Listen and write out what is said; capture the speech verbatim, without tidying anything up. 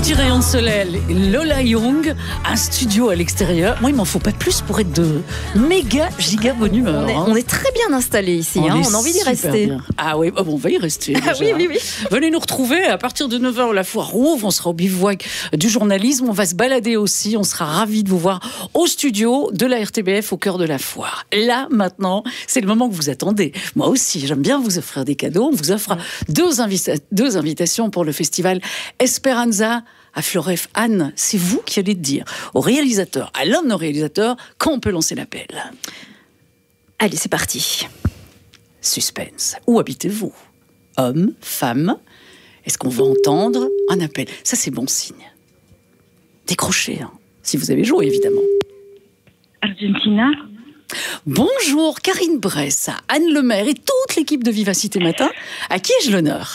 Petit rayon de soleil, Lola Young, un studio à l'extérieur. Moi, il m'en faut pas plus pour être de méga giga bonne humeur. On est, hein. on est très bien installés ici, On, hein, est on a envie d'y super rester. bien. Ah oui, oh bon, on va y rester. Ah déjà. oui, oui, oui. Venez nous retrouver à partir de neuf heures, la foire rouvre. On sera au bivouac du journalisme. On va se balader aussi. On sera ravis de vous voir au studio de la R T B F au cœur de la foire. Là, maintenant, c'est le moment que vous attendez. Moi aussi, j'aime bien vous offrir des cadeaux. On vous offre mmh. deux, invita- deux invitations pour le festival Esperanza à Floref. Anne, c'est vous qui allez dire au réalisateur, à l'un de nos réalisateurs, quand on peut lancer l'appel. Allez, c'est parti. Suspense. Où habitez-vous ? Homme, femme ? Est-ce qu'on va entendre un appel ? Ça, c'est bon signe. Décrochez, hein, si vous avez joué, évidemment. Argentina. Bonjour, Karine Bresse, Anne Lemaire et toute l'équipe de Vivacité Matin. À qui ai-je l'honneur ?